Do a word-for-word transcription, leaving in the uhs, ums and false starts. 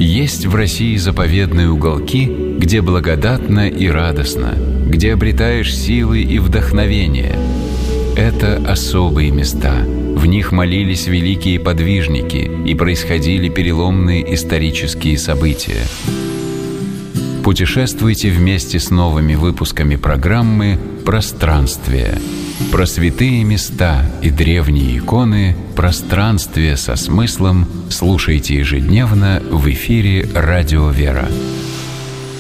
Есть в России заповедные уголки, где благодатно и радостно, где обретаешь силы и вдохновение. Это особые места. В них молились великие подвижники и происходили переломные исторические события. Путешествуйте вместе с новыми выпусками программы «Пространствие». Про святые места и древние иконы «Пространствие со смыслом» слушайте ежедневно в эфире «Радио Вера».